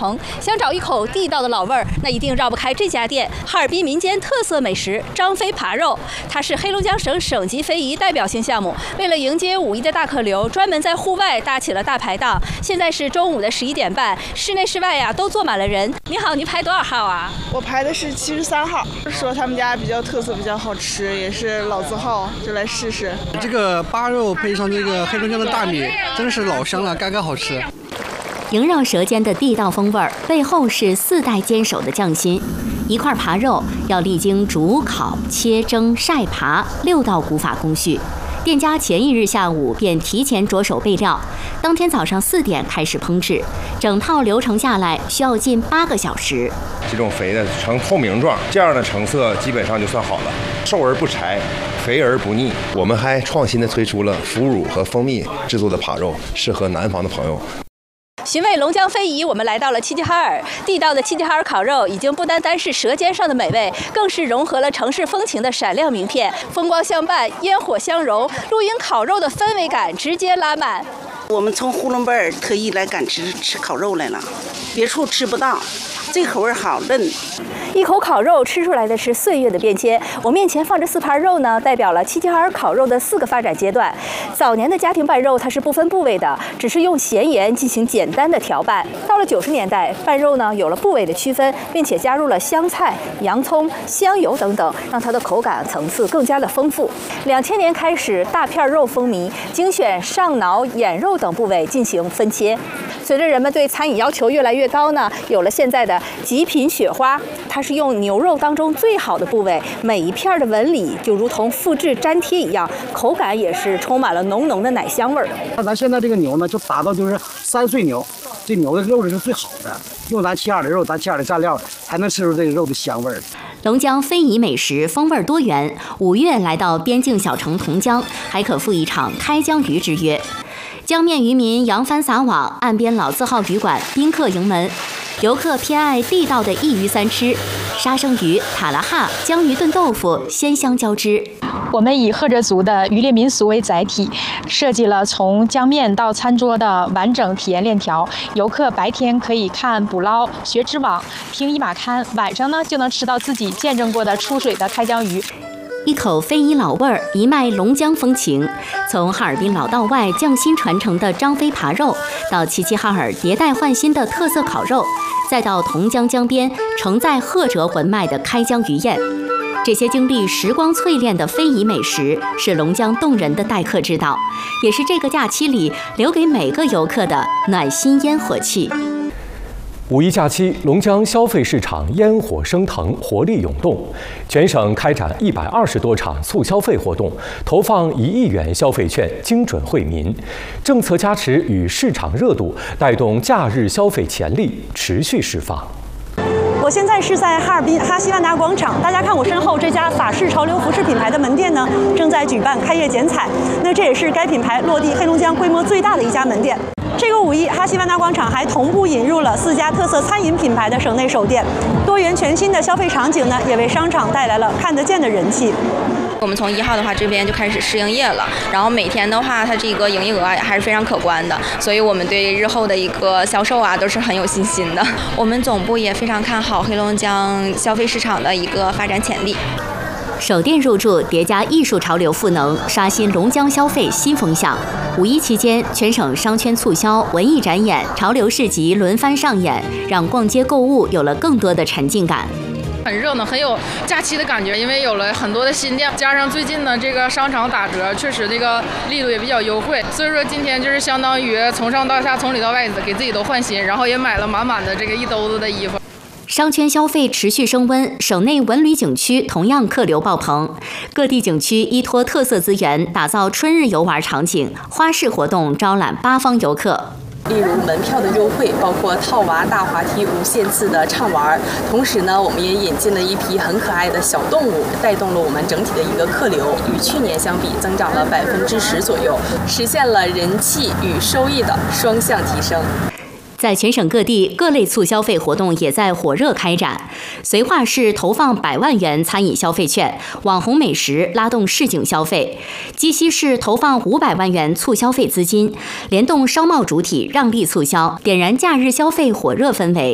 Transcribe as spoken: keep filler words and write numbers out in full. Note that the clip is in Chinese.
城，想找一口地道的老味儿，那一定绕不开这家店——哈尔滨民间特色美食张飞扒肉。它是黑龙江省省级非遗代表性项目。为了迎接五一的大客流，专门在户外搭起了大排档。现在是中午的十一点半，室内室外呀都坐满了人。你好，你排多少号啊？ 我排的是七十三号，说他们家比较特色，比较好吃，也是老字号，就来试试。 这个扒肉配上这个黑龙江的大米，真是老香了，刚刚好吃。 萦绕舌尖的地道风味儿，背后是四代坚守的匠心。一块扒肉要历经煮、烤、切、蒸、晒、扒六道古法工序。店家前一日下午便提前着手备料，当天早上四点开始烹制，整套流程下来需要近八个小时。 这种肥的呈透明状，这样的成色基本上就算好了，瘦而不柴，肥而不腻。我们还创新的推出了腐乳和蜂蜜制作的扒肉，适合南方的朋友。 寻味龙江非遗，我们来到了齐齐哈尔。地道的齐齐哈尔烤肉已经不单单是舌尖上的美味，更是融合了城市风情的闪亮名片。风光相伴，烟火相融，露营烤肉的氛围感直接拉满。 我们从呼伦贝尔特意来赶吃吃烤肉来了，别处吃不到，这口味好嫩。 一口烤肉吃出来的是岁月的变迁。我面前放着四盘肉呢，代表了齐齐哈尔烤肉的四个发展阶段。早年的家庭拌肉它是不分部位的，只是用咸盐进行简单的调拌。到了九十年代，拌肉呢有了部位的区分，并且加入了香菜、洋葱、香油等等，让它的口感层次更加的丰富。两千年开始，大片肉风靡，精选上脑、眼肉等部位进行分切。随着人们对餐饮要求越来越高呢，有了现在的极品雪花，它是用牛肉当中最好的部位，每一片的纹理就如同复制粘贴一样，口感也是充满了浓浓的奶香味儿。 那咱现在这个牛呢，就达到就是三岁牛，这牛的肉是最好的，用咱齐齐哈尔的肉，咱齐齐哈尔的蘸料，才能吃出这个肉的香味儿。 龙江非遗美食风味多元，五月来到边境小城同江，还可赴一场开江鱼之约。江面渔民扬帆撒网，岸边老字号旅馆宾客盈门。游客偏爱地道的一鱼三吃，沙生鱼、塔拉哈、江鱼炖豆腐，鲜香交织。 我们以赫哲族的渔猎民俗为载体，设计了从江面到餐桌的完整体验链条。游客白天可以看捕捞、学织网、听一马堪，晚上呢就能吃到自己见证过的出水的开江鱼。 一口非遗老味儿，一脉龙江风情。从哈尔滨老道外匠心传承的张飞扒肉，到齐齐哈尔迭代换新的特色烤肉，再到同江江边承载赫哲魂脉的开江鱼宴，这些经历时光淬炼的非遗美食，是龙江动人的待客之道，也是这个假期里留给每个游客的暖心烟火气。 五一假期，龙江消费市场烟火升腾，活力涌动。全省开展一百二十多场促消费活动，投放一亿元消费券，精准惠民。政策加持与市场热度，带动假日消费潜力持续释放。 我现在是在哈尔滨哈希万达广场，大家看我身后这家法式潮流服饰品牌的门店呢，正在举办开业剪彩。那这也是该品牌落地黑龙江规模最大的一家门店。这个五一，哈希万达广场还同步引入了四家特色餐饮品牌的省内首店，多元全新的消费场景呢，也为商场带来了看得见的人气。 我们从一号的话这边就开始试营业了，然后每天的话，它这个营业额啊还是非常可观的，所以我们对日后的一个销售啊都是很有信心的。我们总部也非常看好黑龙江消费市场的一个发展潜力。 首店入驻，叠加艺术潮流赋能，刷新龙江消费新风向。五一期间，全省商圈促销、文艺展演、潮流市集轮番上演，让逛街购物有了更多的沉浸感。 很热闹，很有假期的感觉，因为有了很多的新店，加上最近呢这个商场打折，确实这个力度也比较优惠，所以说今天就是相当于从上到下，从里到外给自己都换新，然后也买了满满的这个一兜子的衣服。 商圈消费持续升温，省内文旅景区同样客流爆棚。各地景区依托特色资源，打造春日游玩场景，花式活动招揽八方游客。 例如门票的优惠，包括套娃大滑梯无限次的畅玩。同时呢，我们也引进了一批很可爱的小动物，带动了我们整体的一个客流，与去年相比增长了百分之十左右，实现了人气与收益的双向提升。 在全省各地，各类促消费活动也在火热开展。绥化市投放百万元餐饮消费券，网红美食拉动市井消费；鸡西市投放五百万元促消费资金，联动商贸主体让利促销，点燃假日消费火热氛围。